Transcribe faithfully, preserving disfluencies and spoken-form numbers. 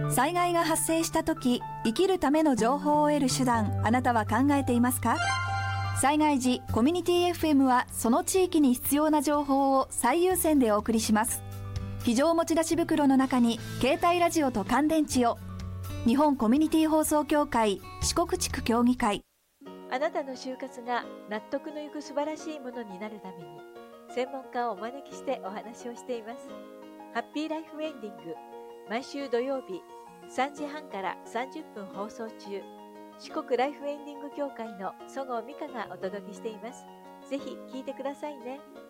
災害が発生した時、生きるための情報を得る手段、あなたは考えていますか？災害時、コミュニティ エフエム はその地域に必要な情報を最優先でお送りします。非常持ち出し袋の中に携帯ラジオと乾電池を。日本コミュニティ放送協会四国地区協議会。 あなたの就活が納得のいく素晴らしいものになるために、専門家をお招きしてお話をしています。ハッピーライフエンディング、毎週土曜日さんじはんからさんじゅっぷん放送中。四国ライフエンディング協会の曽郷美香がお届けしています。ぜひ聞いてくださいね。